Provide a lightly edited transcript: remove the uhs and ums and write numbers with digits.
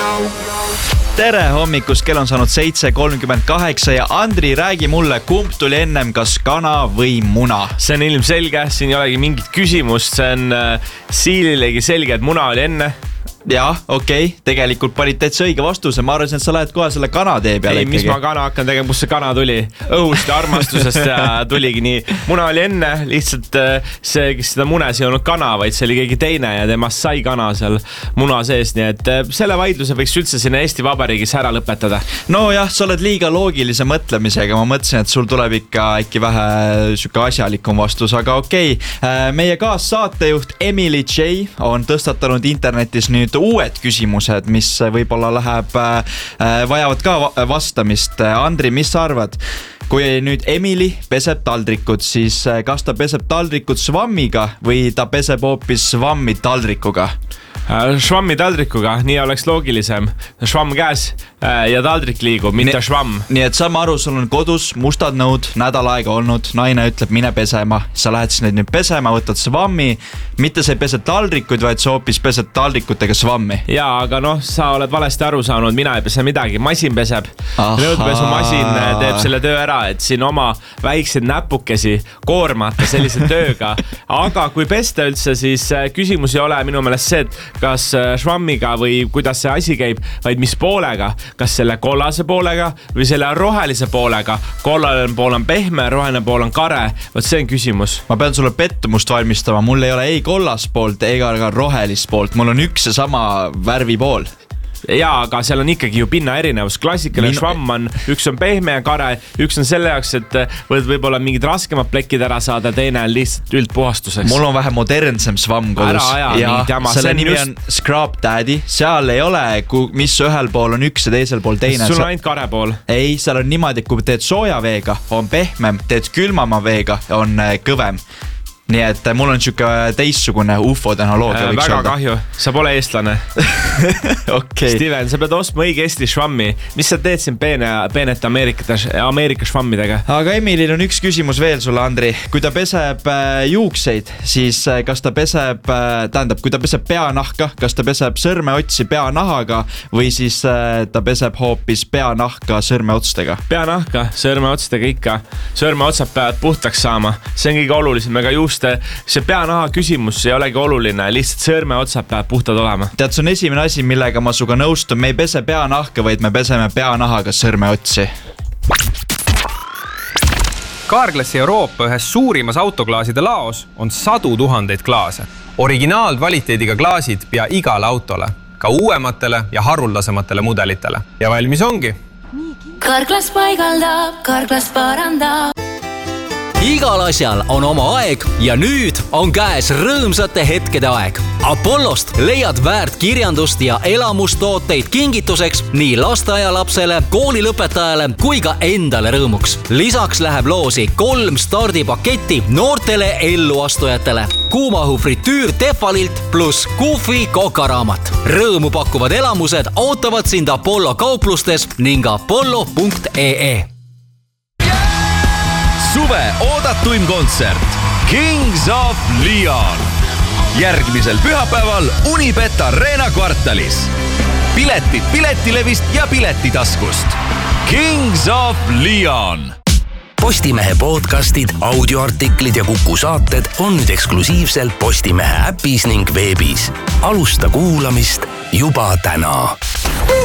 Tere hommikust, kell on saanud 7:38 ja Andri, räägi mulle, kumb tuli ennem, kas kana või muna? See on ilmselge, siin ei olegi mingit küsimust, see on Siililegi selge, et muna oli enne. Jah, okei, tegelikult panid täitsa õige vastuse, ma arvasin, et sa lähed kohe selle kana tee peale. Ei, mis ma kana hakkan tegema, kus see kana tuli? Õhust ja armastusest tuligi nii. Muna oli enne, lihtsalt see, kes seda munes ei olnud kana, vaid see oli keegi teine ja temast sai kana seal muna sees, nii et selle vaidluse võiks üldse sinna Eesti Vabariigis ära lõpetada. No jah, sa oled liiga loogilise mõtlemisega, ma mõtlesin, et sul tuleb ikka äkki vähe süke asjalikum vastus, aga okei. Meie kaassaatejuht Emily J on tõstatanud internetis nüüd uued küsimused, mis võib-olla vajavad ka vastamist. Andri, mis sa arvad? Kui nüüd Emily peseb taldrikud, siis kas ta peseb taldrikud svammiga või ta peseb hoopis svammi taldrikuga? Švammi taldrikuga, nii oleks loogilisem. Švamm käes ja taldrik liigub, mitte švamm. Nii et saame aru, sul on kodus mustad nõud nädal aega olnud, naine ütleb mine pesema, sa lähed siis neid nüüd pesema, võtad svammi, mitte sa ei pese taldrikuid, vaid sa hoopis pesed taldrikutega svammi. Jaa, aga sa oled valesti aru saanud, mina ei pese midagi, masin peseb. Nõudpesumasin teeb selle töö ära, et siin oma väikseid näpukesi koormata sellise tööga. Aga kui pesta üldse, siis küsimus ei ole minu meelest see, et kas švammiga või kuidas see asi käib, vaid mis poolega, kas selle kollase poolega või selle rohelise poolega. Kollaline pool on pehme, roheline pool on kare, võt see on küsimus. Ma pean sulle pettumust valmistama, mul ei ole ei kollas poolt ega ka rohelist poolt, mul on üks ja sama värvi pool. Jaa, aga seal on ikkagi ju pinna erinevus. Klassikaline švamm on, üks on pehme ja kare, üks on selle jaoks, et võib-olla mingid raskemad plekid ära saada, teine on lihtsalt üldpuhastuseks. Mul on vähe modernsem švamm kodus. Selle nimi on Scrub Daddy, seal ei ole, mis ühel pool on üks ja teisel pool teine. Sul on ainult kare pool? Ei, seal on niimoodi, kui teed sooja veega, on pehmem, teed külmama veega, on kõvem. Nii et mul on siuke teissugune UFO-tehnoloogia. Väga kahju, sa pole eestlane. Okay. Steven, sa pead ostma õige Eesti švammi. Mis sa teed siin peenete Ameerika švammidega? Aga Emilil on üks küsimus veel sulle, Andri. Kui ta peseb juukseid, siis kas ta peseb, kui ta peseb peanahka, kas ta peseb sõrmeotsi peanahaga või siis ta peseb hoopis peanahka sõrmeotstega? Peanahka sõrmeotstega ikka. Sõrmeotsad peavad puhtaks saama. See on kõige olulisem, ega see peanaha küsimus ei olegi oluline, lihtsalt sõrme otsad peab puhtad olema. Tead, see on esimene asi, millega ma suga nõustun. Me ei pese peanahka, vaid me peseme peanahaga sõrme otsi. Carglassi Euroopa ühes suurimas autoklaaside laos on 100 000 klaase. Originaalkvaliteediga klaasid pea igale autole, ka uuematele ja haruldasematele mudelitele. Ja valmis ongi. Carglass paigaldab, Carglass parandab. Igal asjal on oma aeg ja nüüd on käes rõõmsate hetkede aeg. Apollost leiad väärt kirjandust ja elamustooteid kingituseks nii lasteaialapsele, koolilõpetajale kui ka endale rõõmuks. Lisaks läheb loosi 3 stardipaketti noortele elluastujatele. Kuumahu fritüür Tefalilt pluss Kufi kokaraamat. Rõõmu pakkuvad elamused ootavad sind Apollo kauplustes ning apollo.ee. Suve oodatuim kontsert Kings of Leon. Järgmisel pühapäeval Unibet Arena kvartalis. Piletid Piletilevist ja Piletitaskust. Kings of Leon. Postimehe podcastid, audioartiklid ja Kuku saated on nüüd eksklusiivselt Postimehe äpis ning veebis. Alusta kuulamist juba täna.